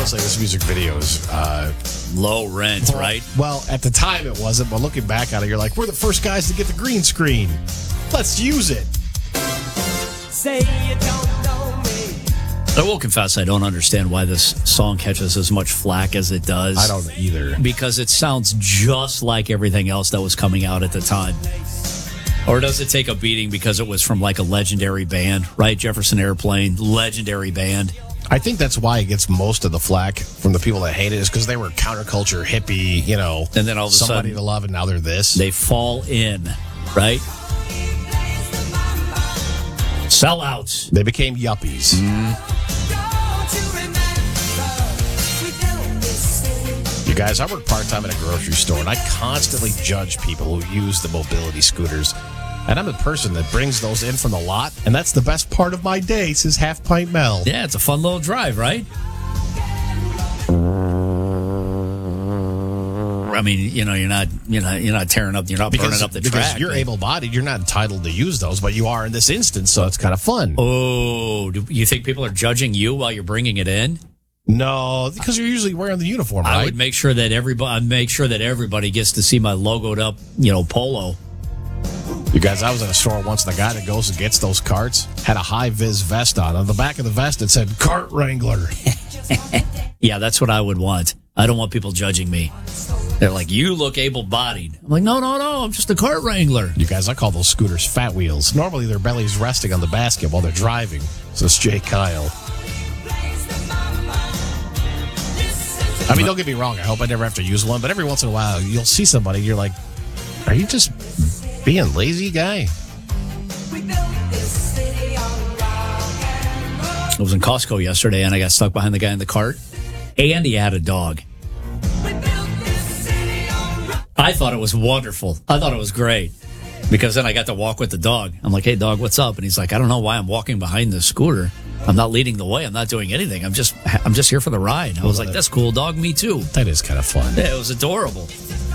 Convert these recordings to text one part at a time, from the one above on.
will say this music video is low rent, right? Well, at the time it wasn't, but looking back on it, you're like, we're the first guys to get the green screen. Let's use it. Say you don't know me. I will confess I don't understand why this song catches as much flack as it does. I don't either. Because it sounds just like everything else that was coming out at the time. Or does it take a beating because it was from like a legendary band, right? Jefferson Airplane, legendary band. I think that's why it gets most of the flack from the people that hate it, is because they were counterculture, hippie, you know. And then all of a somebody sudden, to love, and now they're this. They fall in, right? Sellouts. They became yuppies. You guys, I work part-time at a grocery store, and I constantly judge people who use the mobility scooters. And I'm the person that brings those in from the lot, and that's the best part of my day, says Half Pint Mel. Yeah, it's a fun little drive, right? I mean, you know, you're not tearing up, you're not burning up the track. Because you're able-bodied, you're not entitled to use those, but you are in this instance, so it's kind of fun. Oh, do you think people are judging you while you're bringing it in? No, because you're usually wearing the uniform, right? I would make sure that everybody gets to see my logoed up, polo. You guys, I was in a store once, and the guy that goes and gets those carts had a high-vis vest on. On the back of the vest, it said, Cart Wrangler. Yeah, that's what I would want. I don't want people judging me. They're like, you look able-bodied. I'm like, no, I'm just a cart wrangler. You guys, I call those scooters fat wheels. Normally, their belly's resting on the basket while they're driving, says Jay Kyle. I mean, don't get me wrong. I hope I never have to use one, but every once in a while, you'll see somebody, you're like, are you just being lazy, guy? I was in Costco yesterday, and I got stuck behind the guy in the cart, and he had a dog. I thought it was wonderful. I thought it was great, because then I got to walk with the dog. I'm like, hey, dog, what's up? And he's like, I don't know why I'm walking behind the scooter. I'm not leading the way. I'm not doing anything. I'm just here for the ride. I was like, that's cool, dog. Me too. That is kind of fun. Yeah, it was adorable.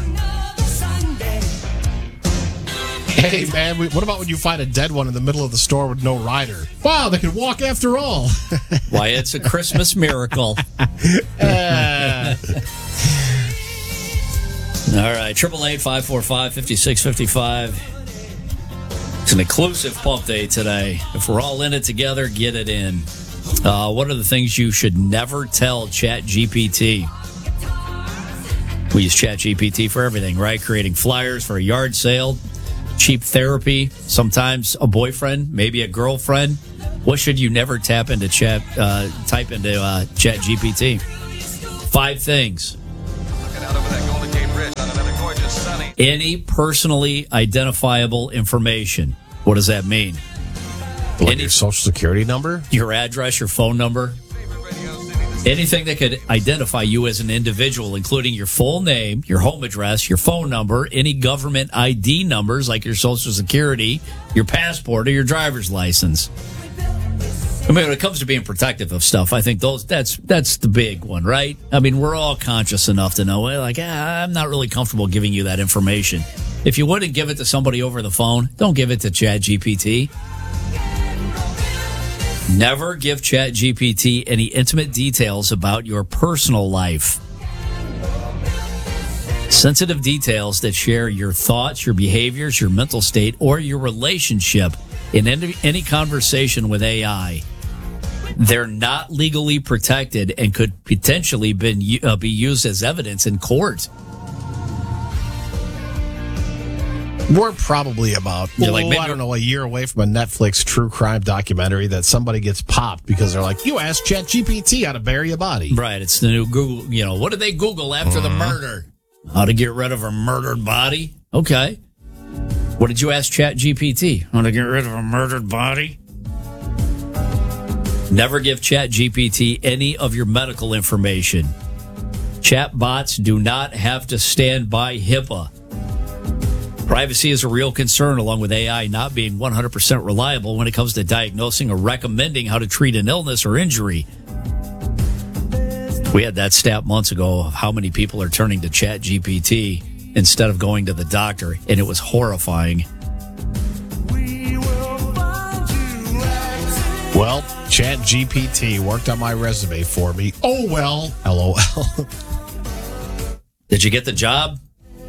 Hey, man, what about when you find a dead one in the middle of the store with no rider? Wow, they can walk after all. Why, it's a Christmas miracle. All right, 888-545-5655. It's an inclusive pump day today. If we're all in it together, get it in. What are the things you should never tell ChatGPT? We use ChatGPT for everything, right? Creating flyers for a yard sale, cheap therapy, sometimes a boyfriend, maybe a girlfriend. What should you never type into ChatGPT? 5 things. Looking out over that Golden Gate Bridge on another gorgeous sunny. Any personally identifiable information. What does that mean? Like your social security number? Your address, your phone number. Anything that could identify you as an individual, including your full name, your home address, your phone number, any government ID numbers like your social security, your passport, or your driver's license. I mean, when it comes to being protective of stuff, I think that's the big one, right? I mean, we're all conscious enough to know, like, I'm not really comfortable giving you that information. If you wouldn't give it to somebody over the phone, don't give it to ChatGPT. Never give ChatGPT any intimate details about your personal life. Sensitive details that share your thoughts, your behaviors, your mental state, or your relationship in any conversation with AI. They're not legally protected and could potentially be used as evidence in court. We're probably about, maybe I don't know, a year away from a Netflix true crime documentary that somebody gets popped because they're like, you asked ChatGPT how to bury a body. Right, it's the new Google. What did they Google after the murder? How to get rid of a murdered body? Okay. What did you ask ChatGPT? How to get rid of a murdered body? Never give ChatGPT any of your medical information. Chatbots do not have to stand by HIPAA. Privacy is a real concern, along with AI not being 100% reliable when it comes to diagnosing or recommending how to treat an illness or injury. We had that stat months ago of how many people are turning to ChatGPT instead of going to the doctor, and it was horrifying. Well, Well, Chat GPT worked on my resume for me. Oh, well. LOL. Did you get the job?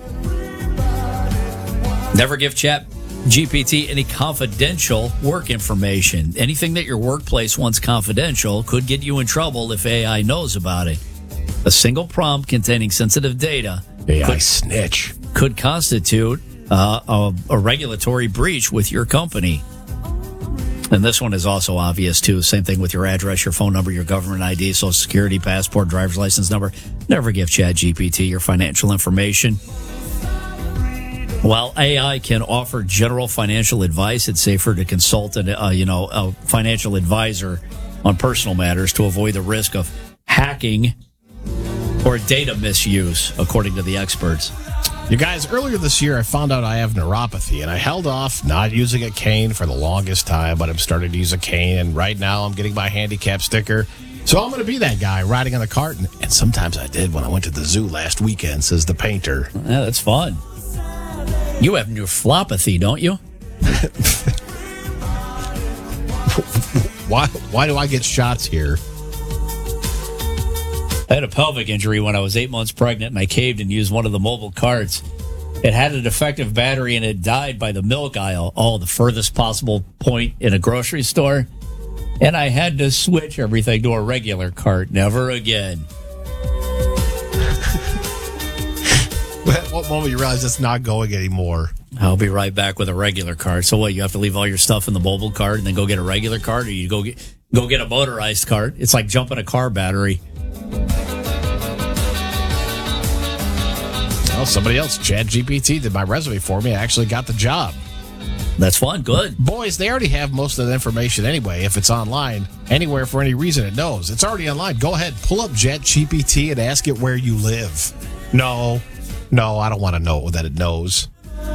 Never give Chat GPT any confidential work information. Anything that your workplace wants confidential could get you in trouble if AI knows about it. A single prompt containing sensitive data AI snitch could constitute a regulatory breach with your company. And this one is also obvious, too. Same thing with your address, your phone number, your government ID, social security, passport, driver's license number. Never give ChatGPT your financial information. While AI can offer general financial advice, it's safer to consult a financial advisor on personal matters to avoid the risk of hacking or data misuse, according to the experts. You guys, earlier this year, I found out I have neuropathy, and I held off not using a cane for the longest time, but I'm starting to use a cane, and right now I'm getting my handicap sticker. So I'm going to be that guy riding on the cart, and sometimes I did when I went to the zoo last weekend, says the painter. Yeah, that's fun. You have neuropathy, don't you? Why do I get shots here? I had a pelvic injury when I was 8 months pregnant, and I caved and used one of the mobile carts. It had a defective battery, and it died by the milk aisle, the furthest possible point in a grocery store. And I had to switch everything to a regular cart. Never again. At what moment you realize it's not going anymore? I'll be right back with a regular cart. So what, you have to leave all your stuff in the mobile cart and then go get a regular cart, or you go get a motorized cart? It's like jumping a car battery. Well, somebody else, ChatGPT, did my resume for me. I actually got the job. That's fun. Good. Boys, they already have most of the information anyway. If it's online, anywhere for any reason it knows. It's already online. Go ahead, pull up ChatGPT and ask it where you live. No, I don't want to know that it knows.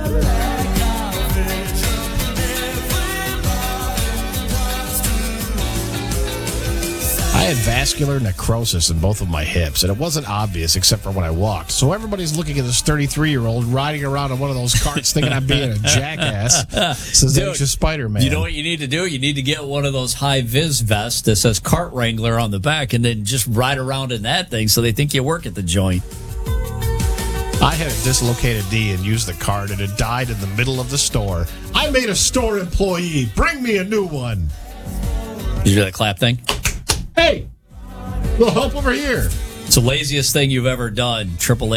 I had vascular necrosis in both of my hips, and it wasn't obvious except for when I walked. So everybody's looking at this 33-year-old riding around on one of those carts thinking I'm being a jackass, says anxious Spider-Man. You know what you need to do? You need to get one of those high-vis vests that says Cart Wrangler on the back and then just ride around in that thing so they think you work at the joint. I had a dislocated knee and used the cart, and it died in the middle of the store. I made a store employee. Bring me a new one. Did you do that clap thing? Hey, little help over here. It's the laziest thing you've ever done.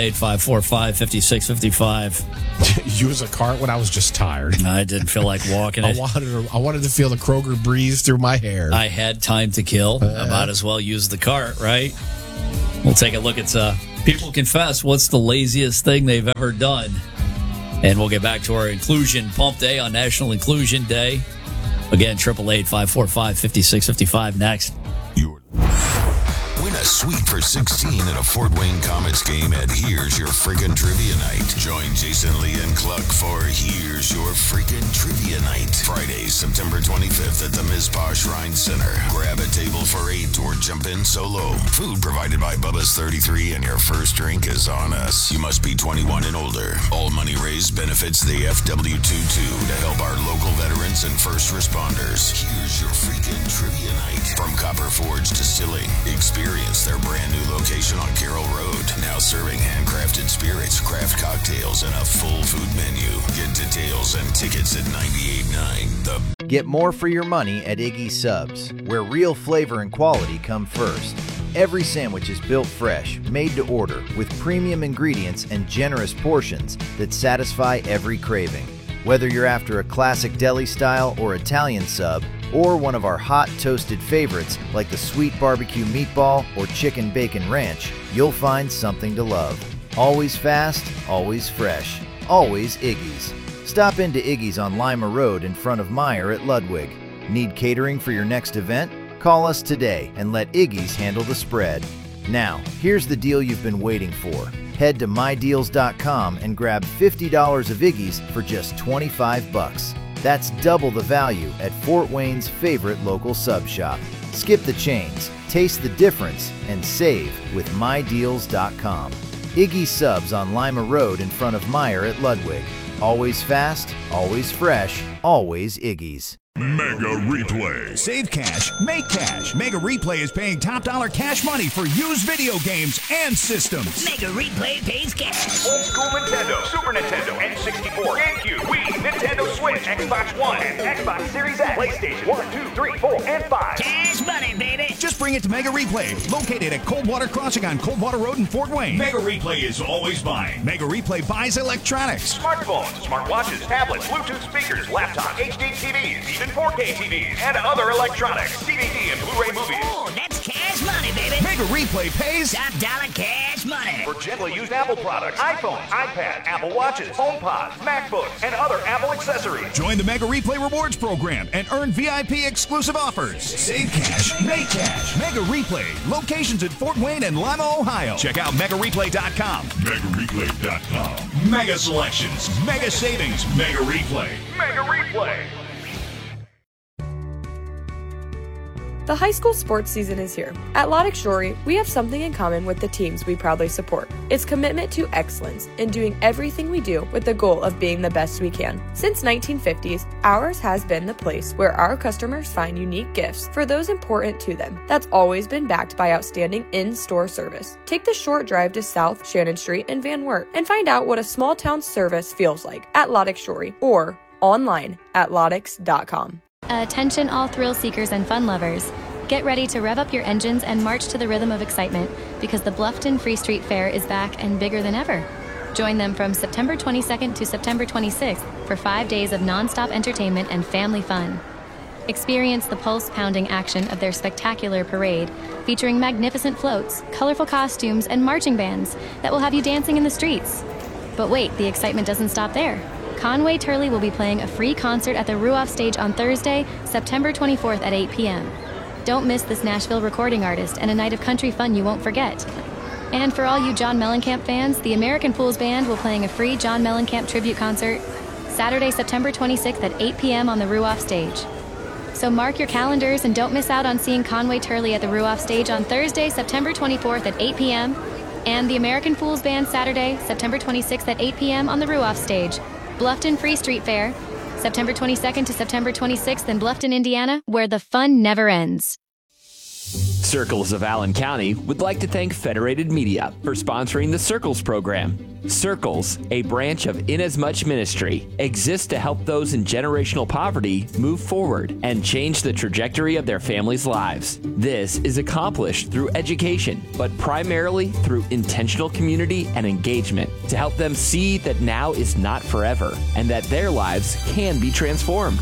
888-545-5655. Use a cart when I was just tired. I didn't feel like walking it. I wanted to feel the Kroger breeze through my hair. I had time to kill. I might as well use the cart, right? We'll take a look at people confess what's the laziest thing they've ever done. And we'll get back to our Inclusion Pump Day on National Inclusion Day. Again, 888-545-5655 next. Win a suite for 16 at a Fort Wayne Comets game at Here's Your Frickin' Trivia Night. Join Jason Lee and Cluck for Here's Your Frickin' Trivia Night. Friday, September 25th at the Mizpah Shrine Center. Grab a table for 8 or jump in solo. Food provided by Bubba's 33 and your first drink is on us. You must be 21 and older. All money raised benefits the FW22 to help our local veterans and first responders. Here's Your Frickin' Trivia Night. From Copper Forge Distilling. Experience their brand new location on Carroll Road. Now serving handcrafted spirits, craft cocktails, and a full food menu. Get details and tickets at 98.9. Get more for your money at Iggy's Subs, where real flavor and quality come first. Every sandwich is built fresh, made to order, with premium ingredients and generous portions that satisfy every craving. Whether you're after a classic deli style or Italian sub, or one of our hot toasted favorites like the sweet barbecue meatball or chicken bacon ranch, you'll find something to love. Always fast, always fresh, always Iggy's. Stop into Iggy's on Lima Road in front of Meyer at Ludwig. Need catering for your next event? Call us today and let Iggy's handle the spread. Now, here's the deal you've been waiting for. Head to mydeals.com and grab $50 of Iggy's for just $25. That's double the value at Fort Wayne's favorite local sub shop. Skip the chains, taste the difference, and save with mydeals.com. Iggy's Subs on Lima Road in front of Meyer at Ludwig. Always fast, always fresh, always Iggy's. Mega Replay. Save cash, make cash. Mega Replay is paying top dollar cash money for used video games and systems. Mega Replay pays cash. Old school Nintendo, Super Nintendo, N64, GameCube, Wii, Nintendo Switch, Xbox One, and Xbox Series X, PlayStation 1, 2, 3, 4, and 5. Cash money, baby. Just bring it to Mega Replay, located at Coldwater Crossing on Coldwater Road in Fort Wayne. Mega Replay is always buying. Mega Replay buys electronics. Smartphones, smartwatches, tablets, Bluetooth speakers, laptops, HD TVs, even 4K TVs, and other electronics, DVD and Blu-ray movies. Oh, that's cash money, baby. Mega Replay pays Top dollar cash money. For gently used Apple products, iPhones, iPads, Apple Watches, HomePods, MacBooks, and other Apple accessories. Join the Mega Replay Rewards program and earn VIP exclusive offers. Save cash, make cash. Mega Replay, locations in Fort Wayne and Lima, Ohio. Check out MegaReplay.com. MegaReplay.com. Mega selections. Mega savings. Mega Replay. Mega Replay. The high school sports season is here. At Loddick Shorey, we have something in common with the teams we proudly support. It's commitment to excellence in doing everything we do with the goal of being the best we can. Since 1950s, ours has been the place where our customers find unique gifts for those important to them. That's always been backed by outstanding in-store service. Take the short drive to South Shannon Street in Van Wert and find out what a small town service feels like at Loddick Shorey or online at loddicks.com. Attention all thrill seekers and fun lovers. Get ready to rev up your engines and march to the rhythm of excitement because the Bluffton Free Street Fair is back and bigger than ever. Join them from September 22nd to September 26th for 5 days of nonstop entertainment and family fun. Experience the pulse-pounding action of their spectacular parade featuring magnificent floats, colorful costumes, and marching bands that will have you dancing in the streets. But wait, the excitement doesn't stop there. Conway Turley will be playing a free concert at the Ruoff Stage on Thursday, September 24th at 8 p.m. Don't miss this Nashville recording artist and a night of country fun you won't forget. And for all you John Mellencamp fans, the American Fools Band will playing a free John Mellencamp tribute concert Saturday, September 26th at 8 p.m. on the Ruoff Stage. So mark your calendars and don't miss out on seeing Conway Turley at the Ruoff Stage on Thursday, September 24th at 8 p.m. and the American Fools Band Saturday, September 26th at 8 p.m. on the Ruoff Stage. Bluffton Free Street Fair, September 22nd to September 26th in Bluffton, Indiana, where the fun never ends. Circles of Allen County would like to thank Federated Media for sponsoring the Circles program. Circles, a branch of Inasmuch Ministry, exists to help those in generational poverty move forward and change the trajectory of their families' lives. This is accomplished through education, but primarily through intentional community and engagement to help them see that now is not forever and that their lives can be transformed.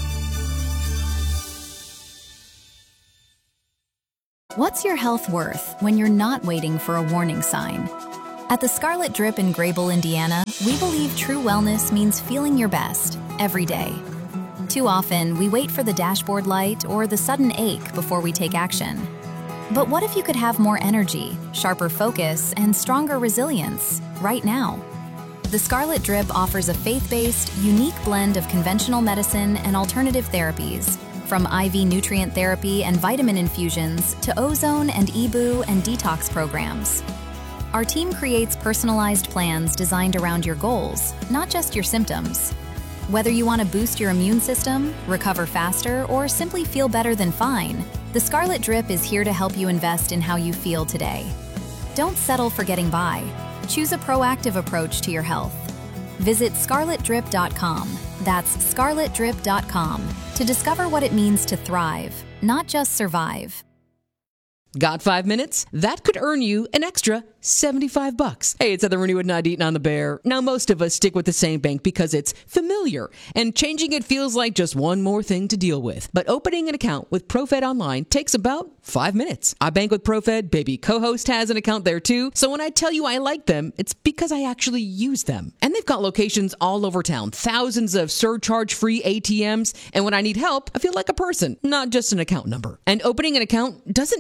What's your health worth when you're not waiting for a warning sign? At the Scarlet Drip in Grable, Indiana, we believe true wellness means feeling your best every day. Too often, we wait for the dashboard light or the sudden ache before we take action. But what if you could have more energy, sharper focus, and stronger resilience right now? The Scarlet Drip offers a faith-based, unique blend of conventional medicine and alternative therapies, from IV nutrient therapy and vitamin infusions to ozone and EBOO and detox programs. Our team creates personalized plans designed around your goals, not just your symptoms. Whether you want to boost your immune system, recover faster, or simply feel better than fine, the Scarlet Drip is here to help you invest in how you feel today. Don't settle for getting by. Choose a proactive approach to your health. Visit scarletdrip.com. That's scarletdrip.com to discover what it means to thrive, not just survive. Got 5 minutes? That could earn you an extra $75. Hey, it's Heather Renew at Night Eating on the Bear. Now, most of us stick with the same bank because it's familiar, and changing it feels like just one more thing to deal with. But opening an account with ProFed Online takes about 5 minutes. I bank with ProFed. Baby co-host has an account there too. So when I tell you I like them, it's because I actually use them. And they've got locations all over town, thousands of surcharge-free ATMs. And when I need help, I feel like a person, not just an account number. And opening an account doesn't mean you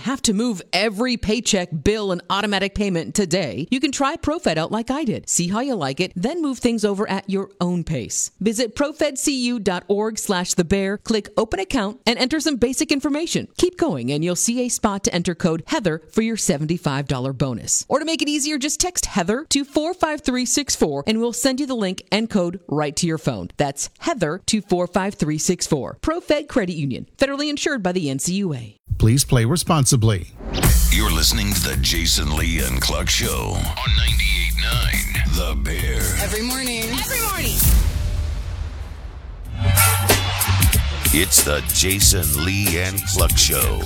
have to move every paycheck, bill, and automatic payment today, you can try ProFed out like I did. See how you like it, then move things over at your own pace. Visit profedcu.org/thebear, click open account, and enter some basic information. Keep going, and you'll see a spot to enter code Heather for your $75 bonus. Or to make it easier, just text Heather to 45364, and we'll send you the link and code right to your phone. That's Heather to 45364. ProFed Credit Union, federally insured by the NCUA. Please play responsibly. You're listening to the Jason Lee and Cluck Show on 98.9 The Bear. Every morning. Every morning. It's the Jason Lee and Cluck Show.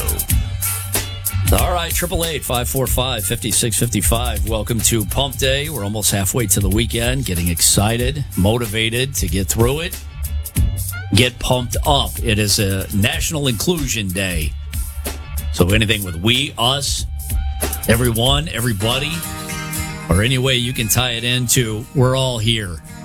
All right, 888-545-5655. Welcome to Pump Day. We're almost halfway to the weekend, getting excited, motivated to get through it. Get pumped up. It is a National Inclusion Day. So anything with we, us, everyone, everybody, or any way you can tie it into, we're all here.